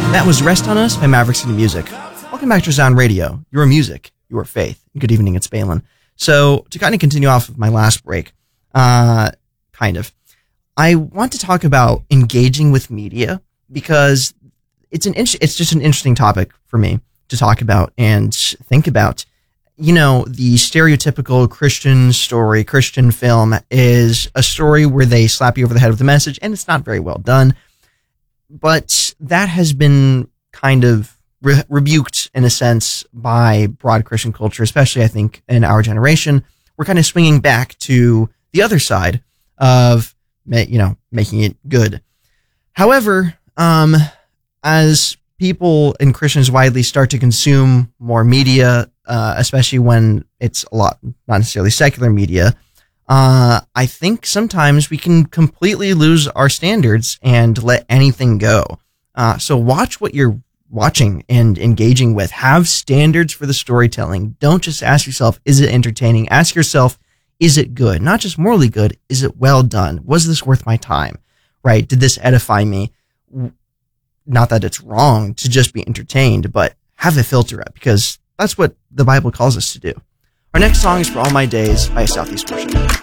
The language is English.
That was Rest on Us by Maverick City Music. Welcome back to Sound Radio, your music, your faith. Good evening, it's Balin. So, to kind of continue off of my last break, I want to talk about engaging with media, because it's just an interesting topic for me to talk about and think about. You know, the stereotypical Christian story, Christian film, is a story where they slap you over the head with a message, and it's not very well done. But that has been kind of rebuked, in a sense, by broad Christian culture, especially, I think, in our generation. We're kind of swinging back to the other side of, making it good. However, as people and Christians widely start to consume more media, especially when it's a lot, not necessarily secular media, I think sometimes we can completely lose our standards and let anything go. So watch what you're watching and engaging with. Have standards for the storytelling. Don't just ask yourself, is it entertaining? Ask yourself, is it good? Not just morally good. Is it well done? Was this worth my time? Right? Did this edify me? Not that it's wrong to just be entertained, but have a filter up, because that's what the Bible calls us to do. Our next song is For All My Days by Southeast Worship.